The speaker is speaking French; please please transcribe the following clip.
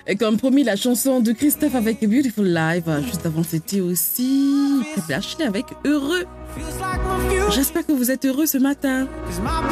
Et comme promis, la chanson de Christophe avec Beautiful Life. Juste avant, c'était aussi Ashley avec Heureux. J'espère que vous êtes heureux ce matin.